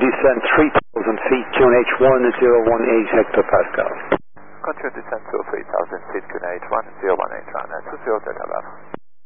descent 3,000 feet, QNH 1018 hectopascal. Control descent to 3,000 feet, QNH 1018 round, 20 Delta Bravo.